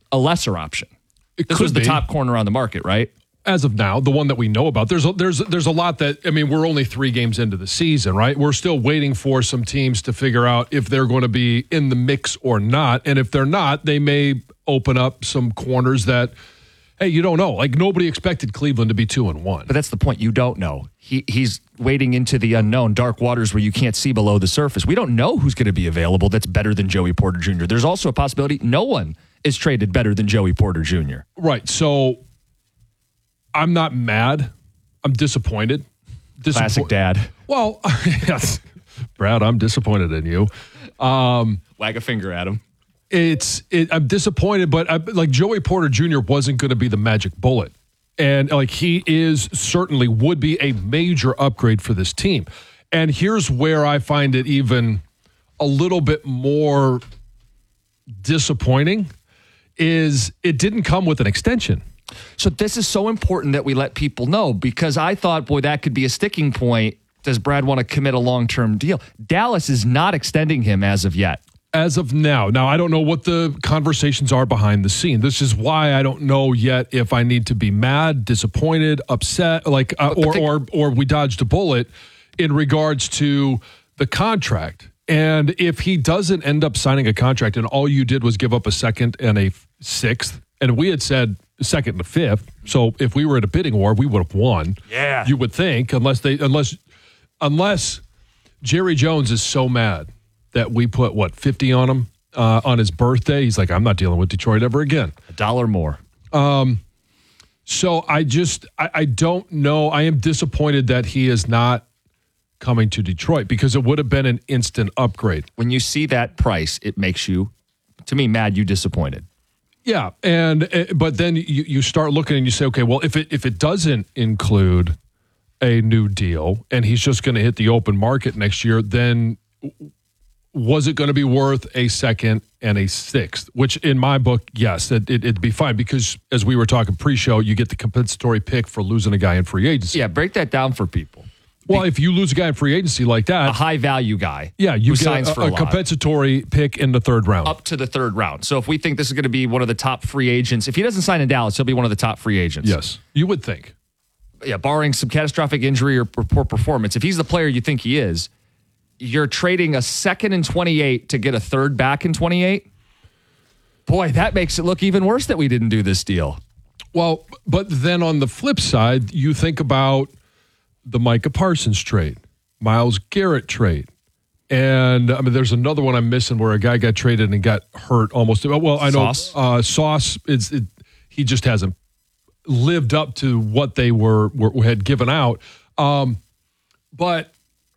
a lesser option. This was the top corner on the market, right? As of now, the one that we know about. There's a lot that, I mean, we're only 3 games into the season, right? We're still waiting for some teams to figure out if they're going to be in the mix or not. And if they're not, they may open up some corners that, hey, you don't know. Like, nobody expected Cleveland to be 2-1. But that's the point. You don't know. He's wading into the unknown, dark waters where you can't see below the surface. We don't know who's going to be available that's better than Joey Porter Jr. There's also a possibility no one is traded better than Joey Porter Jr. Right. So I'm not mad. I'm disappointed. Classic dad. Well, yes. Brad, I'm disappointed in you. Wag a finger at him. I'm disappointed, but like Joey Porter Jr. wasn't going to be the magic bullet. And like he certainly would be a major upgrade for this team. And here's where I find it even a little bit more disappointing is it didn't come with an extension. So this is so important that we let people know, because I thought, boy, that could be a sticking point. Does Brad want to commit a long-term deal? Dallas is not extending him as of yet. As of now. Now, I don't know what the conversations are behind the scene. This is why I don't know yet if I need to be mad, disappointed, upset, like, or we dodged a bullet in regards to the contract. And if he doesn't end up signing a contract and all you did was give up a second and a sixth, and we had said second and a fifth, so if we were at a bidding war, we would have won. Yeah. You would think, unless Jerry Jones is so mad that we put, 50 on him on his birthday. He's like, I'm not dealing with Detroit ever again. $1 more. So I don't know. I am disappointed that he is not coming to Detroit because it would have been an instant upgrade. When you see that price, it makes you, to me, mad, you disappointed. Yeah, but then you start looking and you say, okay, well, if it doesn't include a new deal and he's just going to hit the open market next year, then was it going to be worth a second and a sixth? Which in my book, yes, it'd be fine because as we were talking pre-show, you get the compensatory pick for losing a guy in free agency. Yeah, break that down for people. Well, if you lose a guy in free agency like that, a high value guy, yeah, you get signs for a compensatory pick in the third round, up to the third round. So if we think this is going to be one of the top free agents, if he doesn't sign in Dallas, he'll be one of the top free agents. Yes, you would think. Yeah, barring some catastrophic injury or poor performance. If he's the player you think he is, you're trading a second and 28 to get a third back in 28. Boy, that makes it look even worse that we didn't do this deal. Well, but then on the flip side, you think about the Micah Parsons trade, Myles Garrett trade. And I mean, there's another one I'm missing where a guy got traded and got hurt almost. Well, I know Sauce he just hasn't lived up to what they had given out. But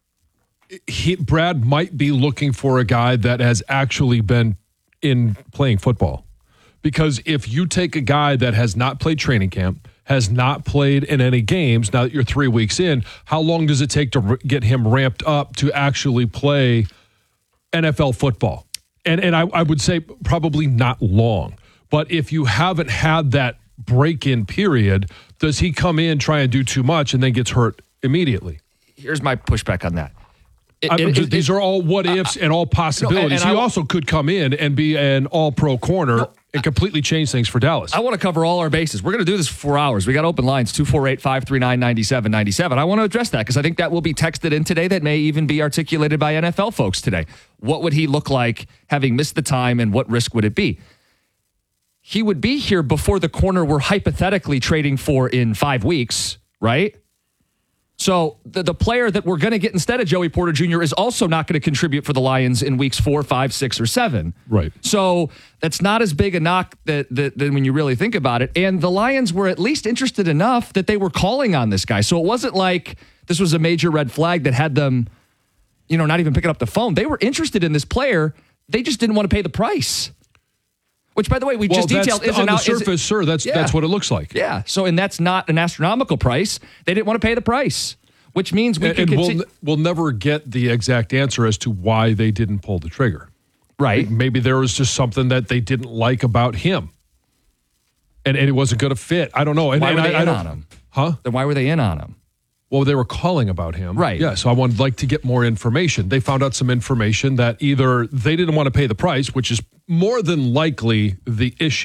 Brad might be looking for a guy that has actually been in playing football. Because if you take a guy that has not played training camp, has not played in any games, now that you're 3 weeks in, how long does it take to get him ramped up to actually play NFL football? And I would say probably not long. But if you haven't had that break-in period, does he come in, try and do too much, and then gets hurt immediately? Here's my pushback on that. These are all what-ifs and all possibilities. He also could come in and be an all-pro corner and completely change things for Dallas. I want to cover all our bases. We're going to do this for 4 hours. We got open lines, 248-539-9797. I want to address that because I think that will be texted in today. That may even be articulated by NFL folks today. What would he look like having missed the time, and what risk would it be? He would be here before the corner we're hypothetically trading for in 5 weeks, right? So the player that we're going to get instead of Joey Porter Jr. is also not going to contribute for the Lions in weeks 4, 5, 6, or 7. Right. So that's not as big a knock that when you really think about it. And the Lions were at least interested enough that they were calling on this guy. So it wasn't like this was a major red flag that had them, not even picking up the phone. They were interested in this player. They just didn't want to pay the price. Which, by the way, we just detailed. On the surface, sir, that's what it looks like. Yeah. So, and that's not an astronomical price. They didn't want to pay the price, which means we can continue. We'll never get the exact answer as to why they didn't pull the trigger. Right. Maybe there was just something that they didn't like about him, and it wasn't going to fit. I don't know. And why were they in on him? Huh? Then why were they in on him? Well, they were calling about him. Right. Yeah, so I would like to get more information. They found out some information that either they didn't want to pay the price, which is more than likely the issue.